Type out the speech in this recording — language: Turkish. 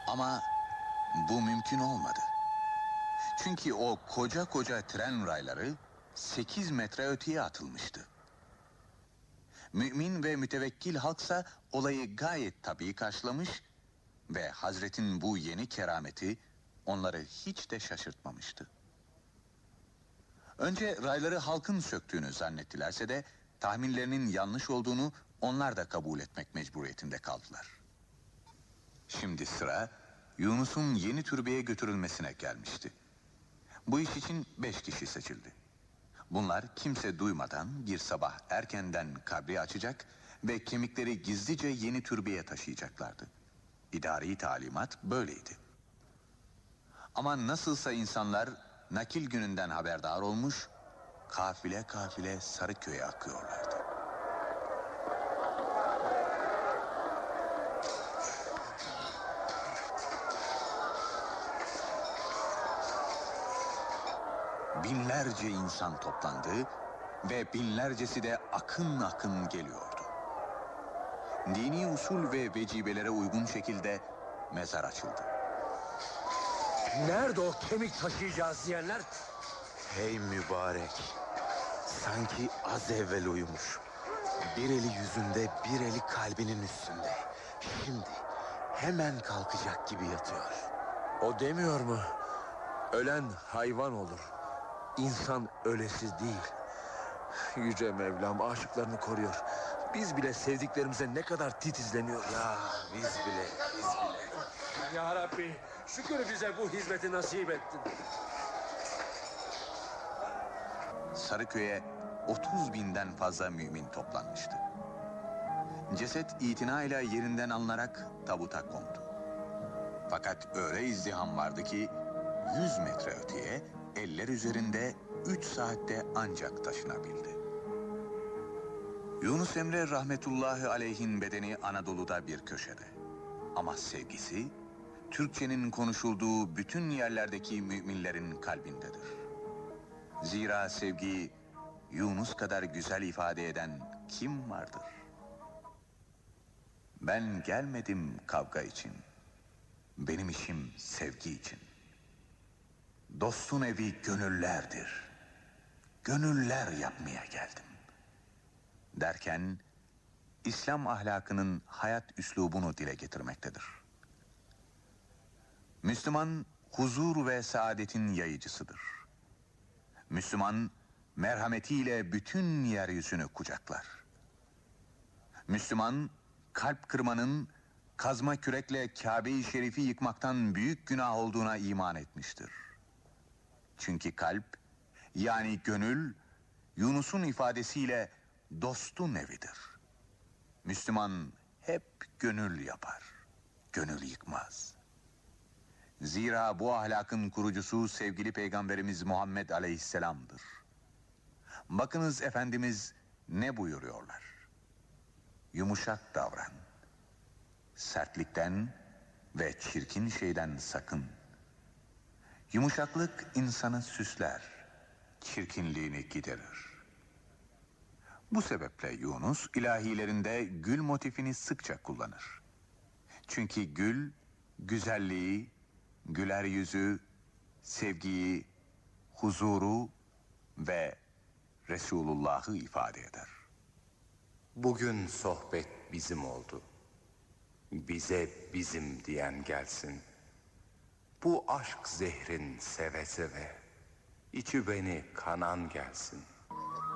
Ama bu mümkün olmadı. Çünkü o koca koca tren rayları 8 metre öteye atılmıştı. Mümin ve mütevekkil halksa olayı gayet tabii karşılamış ve Hazret'in bu yeni kerameti onları hiç de şaşırtmamıştı. Önce rayları halkın söktüğünü zannettilerse de tahminlerinin yanlış olduğunu onlar da kabul etmek mecburiyetinde kaldılar. Şimdi sıra Yunus'un yeni türbeye götürülmesine gelmişti. Bu iş için 5 kişi seçildi. Bunlar kimse duymadan bir sabah erkenden kabri açacak ve kemikleri gizlice yeni türbeye taşıyacaklardı. İdari talimat böyleydi. Ama nasılsa insanlar nakil gününden haberdar olmuş, kafile kafile Sarıköy'e akıyorlardı. Binlerce insan toplandı ve binlercesi de akın akın geliyordu. Dini usul ve vecibelere uygun şekilde mezar açıldı. Nerede o kemik taşıyacağız diyenler? Hey mübarek, sanki az evvel uyumuş. Bir eli yüzünde, bir eli kalbinin üstünde. Şimdi hemen kalkacak gibi yatıyor. O demiyor mu? Ölen hayvan olur. İnsan ölesiz değil. Yüce Mevlam aşıklarını koruyor. Biz bile sevdiklerimize ne kadar titizleniyoruz. Ya biz bile. Ya Rabbi, şükür bize bu hizmeti nasip ettin. Sarıköy'e 30 binden fazla mümin toplanmıştı. Ceset itinayla yerinden alınarak tabuta kondu. Fakat öyle izdiham vardı ki 100 metre öteye eller üzerinde 3 saatte ancak taşınabildi. Yunus Emre rahmetullahi aleyhin bedeni Anadolu'da bir köşede. Ama sevgisi Türkçenin konuşulduğu bütün yerlerdeki müminlerin kalbindedir. Zira sevgiyi Yunus kadar güzel ifade eden kim vardır? Ben gelmedim kavga için. Benim işim sevgi için. Dostun evi gönüllerdir. Gönüller yapmaya geldim. Derken İslam ahlakının hayat üslubunu dile getirmektedir. Müslüman huzur ve saadetin yayıcısıdır. Müslüman merhametiyle bütün yeryüzünü kucaklar. Müslüman kalp kırmanın kazma kürekle Kabe-i Şerif'i yıkmaktan büyük günah olduğuna iman etmiştir. Çünkü kalp, yani gönül, Yunus'un ifadesiyle dostun evidir. Müslüman hep gönül yapar, gönül yıkmaz. Zira bu ahlakın kurucusu sevgili Peygamberimiz Muhammed Aleyhisselam'dır. Bakınız Efendimiz ne buyuruyorlar? Yumuşak davran, sertlikten ve çirkin şeyden sakın. Yumuşaklık insanı süsler, çirkinliğini giderir. Bu sebeple Yunus ilahilerinde gül motifini sıkça kullanır. Çünkü gül, güzelliği, güler yüzü, sevgiyi, huzuru ve Resulullah'ı ifade eder. Bugün sohbet bizim oldu. Bize bizim diyen gelsin. Bu aşk zehrin seve seve, içi beni kanan gelsin.